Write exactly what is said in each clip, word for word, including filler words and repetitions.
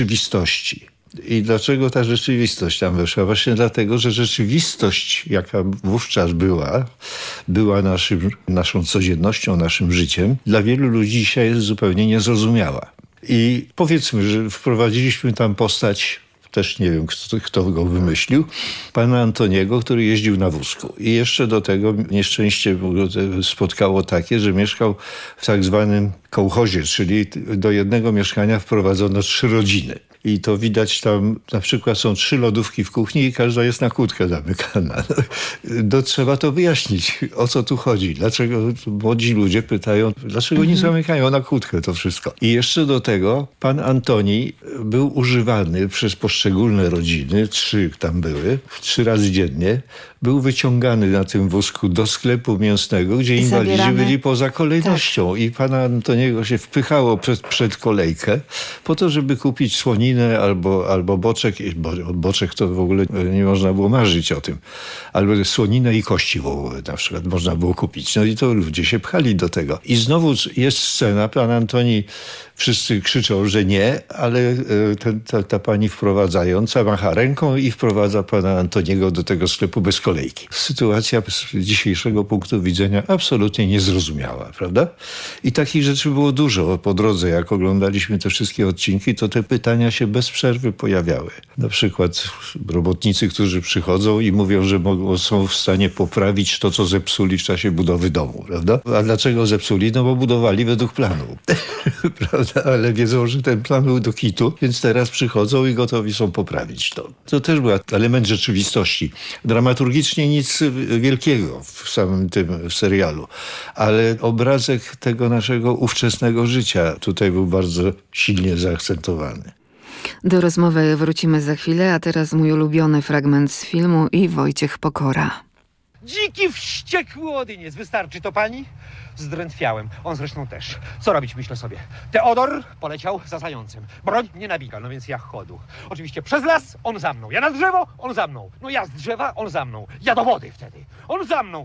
rzeczywistości. I dlaczego ta rzeczywistość tam weszła? Właśnie dlatego, że rzeczywistość, jaka wówczas była, była naszym, naszą codziennością, naszym życiem, dla wielu ludzi dzisiaj jest zupełnie niezrozumiała. I powiedzmy, że wprowadziliśmy tam postać, też nie wiem, kto, kto go wymyślił, pana Antoniego, który jeździł na wózku. I jeszcze do tego nieszczęście go spotkało takie, że mieszkał w tak zwanym kołchozie, czyli do jednego mieszkania wprowadzono trzy rodziny. I to widać tam, na przykład są trzy lodówki w kuchni i każda jest na kłódkę zamykana. No, trzeba to wyjaśnić, o co tu chodzi. Dlaczego młodzi ludzie pytają, dlaczego nie zamykają na kłódkę to wszystko. I jeszcze do tego pan Antoni był używany przez poszczególne rodziny, trzy tam były, trzy razy dziennie. Był wyciągany na tym wózku do sklepu mięsnego, gdzie inwalidzi Zabieramy. byli poza kolejnością. Tak. I pana Antoniego się wpychało przed, przed kolejkę po to, żeby kupić słoninę albo, albo boczek. Bo, boczek to w ogóle nie można było marzyć o tym. Albo słoninę i kości wołowe na przykład można było kupić. No i to ludzie się pchali do tego. I znowu jest scena, pan Antoni, wszyscy krzyczą, że nie, ale ten, ta, ta pani wprowadzająca macha ręką i wprowadza pana Antoniego do tego sklepu bez kolejki. Sytuacja z dzisiejszego punktu widzenia absolutnie niezrozumiała, prawda? I takich rzeczy było dużo po drodze. Jak oglądaliśmy te wszystkie odcinki, to te pytania się bez przerwy pojawiały. Na przykład robotnicy, którzy przychodzą i mówią, że mogą, są w stanie poprawić to, co zepsuli w czasie budowy domu, prawda? A dlaczego zepsuli? No bo budowali według planu, prawda? Ale wiedzą, że ten plan był do kitu, więc teraz przychodzą i gotowi są poprawić to. To też był element rzeczywistości. Dramaturgicznie nic wielkiego w samym tym serialu, ale obrazek tego naszego ówczesnego życia tutaj był bardzo silnie zaakcentowany. Do rozmowy wrócimy za chwilę, a teraz mój ulubiony fragment z filmu i Wojciech Pokora. Dziki wściekły Odyniec. Wystarczy to pani? Zdrętwiałem. On zresztą też. Co robić, myślę sobie. Teodor poleciał za zającem. Broń nie nabiga, no więc ja chodu. Oczywiście przez las, on za mną. Ja na drzewo, on za mną. No ja z drzewa, on za mną. Ja do wody wtedy. On za mną.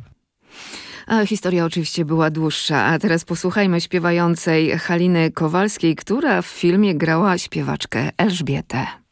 A historia oczywiście była dłuższa, a teraz posłuchajmy śpiewającej Haliny Kowalskiej, która w filmie grała śpiewaczkę Elżbietę.